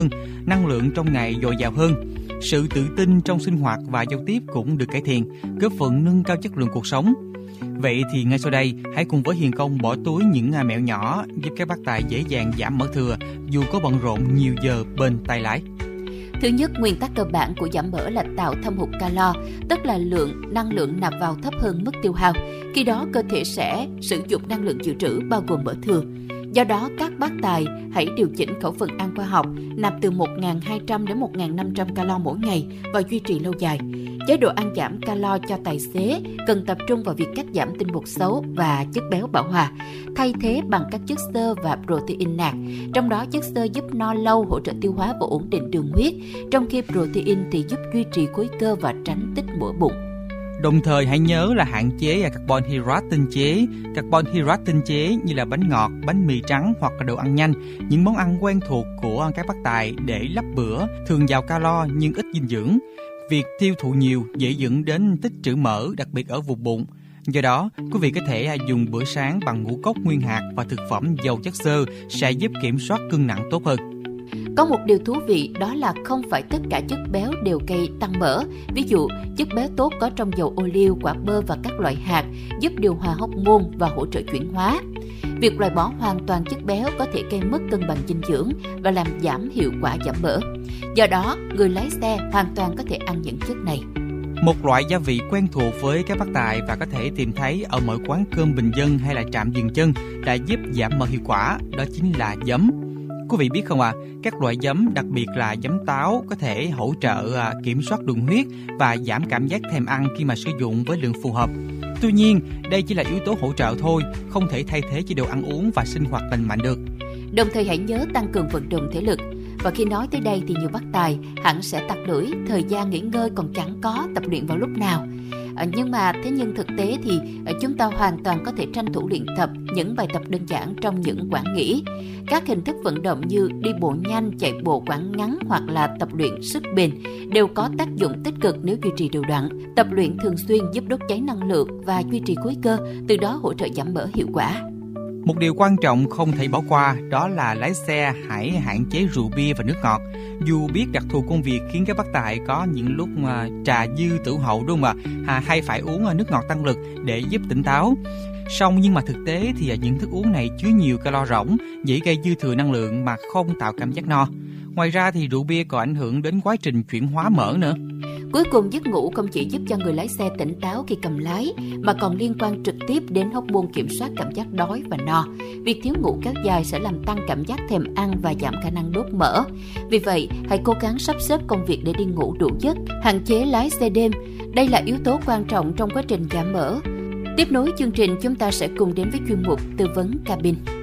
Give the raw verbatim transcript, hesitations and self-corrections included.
năng lượng trong ngày dồi dào hơn. Sự tự tin trong sinh hoạt và giao tiếp cũng được cải thiện, góp phần nâng cao chất lượng cuộc sống. Vậy thì ngay sau đây, hãy cùng với Hiền Công bỏ túi những mẹo nhỏ giúp các bác tài dễ dàng giảm mỡ thừa dù có bận rộn nhiều giờ bên tay lái. Thứ nhất, nguyên tắc cơ bản của giảm mỡ là tạo thâm hụt calo, tức là lượng năng lượng nạp vào thấp hơn mức tiêu hao. Khi đó, cơ thể sẽ sử dụng năng lượng dự trữ bao gồm mỡ thừa. Do đó, các bác tài hãy điều chỉnh khẩu phần ăn khoa học, nạp từ một nghìn hai trăm đến một nghìn năm trăm calo mỗi ngày và duy trì lâu dài. Chế độ ăn giảm calo cho tài xế cần tập trung vào việc cắt giảm tinh bột xấu và chất béo bão hòa, thay thế bằng các chất xơ và protein nạc. Trong đó, chất xơ giúp no lâu, hỗ trợ tiêu hóa và ổn định đường huyết, trong khi protein thì giúp duy trì khối cơ và tránh tích mỡ bụng. Đồng thời hãy nhớ là hạn chế carbon hydrate tinh chế. Carbon hydrate tinh chế như là bánh ngọt, bánh mì trắng hoặc là đồ ăn nhanh, những món ăn quen thuộc của các bác tài để lắp bữa, thường giàu calo nhưng ít dinh dưỡng. Việc tiêu thụ nhiều dễ dẫn đến tích trữ mỡ, đặc biệt ở vùng bụng. Do đó, quý vị có thể dùng bữa sáng bằng ngũ cốc nguyên hạt và thực phẩm giàu chất xơ sẽ giúp kiểm soát cân nặng tốt hơn. Có một điều thú vị đó là không phải tất cả chất béo đều gây tăng mỡ. Ví dụ, chất béo tốt có trong dầu ô liu, quả bơ và các loại hạt giúp điều hòa hormone và hỗ trợ chuyển hóa. Việc loại bỏ hoàn toàn chất béo có thể gây mất cân bằng dinh dưỡng và làm giảm hiệu quả giảm mỡ. Do đó, người lái xe hoàn toàn có thể ăn những chất này. Một loại gia vị quen thuộc với các bác tài và có thể tìm thấy ở mọi quán cơm bình dân hay là trạm dừng chân đã giúp giảm mỡ hiệu quả, đó chính là giấm. Quý vị biết không ạ, à, các loại giấm, đặc biệt là giấm táo, có thể hỗ trợ à, kiểm soát đường huyết và giảm cảm giác thèm ăn khi mà sử dụng với lượng phù hợp. Tuy nhiên, đây chỉ là yếu tố hỗ trợ thôi, không thể thay thế chế độ ăn uống và sinh hoạt lành mạnh được. Đồng thời hãy nhớ tăng cường vận động thể lực. Và khi nói tới đây thì nhiều bác tài hẳn sẽ tặc lưỡi, thời gian nghỉ ngơi còn chẳng có, tập luyện vào lúc nào. À, nhưng mà thế nhưng thực tế thì à, chúng ta hoàn toàn có thể tranh thủ luyện tập những bài tập đơn giản trong những quãng nghỉ. Các hình thức vận động như đi bộ nhanh, chạy bộ quãng ngắn hoặc là tập luyện sức bền đều có tác dụng tích cực nếu duy trì đều đặn. Tập luyện thường xuyên giúp đốt cháy năng lượng và duy trì khối cơ, từ đó hỗ trợ giảm mỡ hiệu quả. Một điều quan trọng không thể bỏ qua đó là lái xe hãy hạn chế rượu bia và nước ngọt. Dù biết đặc thù công việc khiến các bác tài có những lúc mà trà dư tử hậu đúng không ạ, à, hay phải uống nước ngọt tăng lực để giúp tỉnh táo. Song nhưng mà thực tế thì những thức uống này chứa nhiều calo rỗng, dễ gây dư thừa năng lượng mà không tạo cảm giác no. Ngoài ra thì rượu bia còn ảnh hưởng đến quá trình chuyển hóa mỡ nữa. Cuối cùng, giấc ngủ không chỉ giúp cho người lái xe tỉnh táo khi cầm lái, mà còn liên quan trực tiếp đến hormone kiểm soát cảm giác đói và no. Việc thiếu ngủ kéo dài sẽ làm tăng cảm giác thèm ăn và giảm khả năng đốt mỡ. Vì vậy, hãy cố gắng sắp xếp công việc để đi ngủ đủ giấc, hạn chế lái xe đêm. Đây là yếu tố quan trọng trong quá trình giảm mỡ. Tiếp nối chương trình, chúng ta sẽ cùng đến với chuyên mục tư vấn cabin.